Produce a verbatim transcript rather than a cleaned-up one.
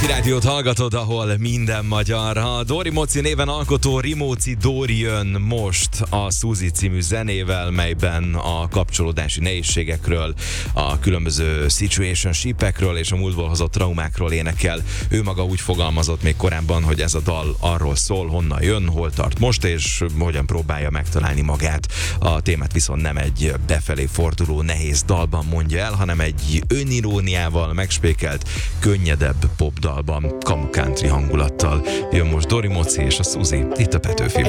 Rádiót hallgatod, ahol minden magyar. A Dori Moci néven alkotó Rimóci Dori jön most a Suzy című zenével, melyben a kapcsolódási nehézségekről, a különböző situationshipekről és a múltból hozott traumákról énekel. Ő maga úgy fogalmazott még korábban, hogy ez a dal arról szól, honnan jön, hol tart most, és hogyan próbálja megtalálni magát. A témát viszont nem egy befelé forduló nehéz dalban mondja el, hanem egy öniróniával megspékelt, könnyedebb popdalban, kamu country hangulattal. Jön most Dori Moci és a Suzy, itt a Petőfi.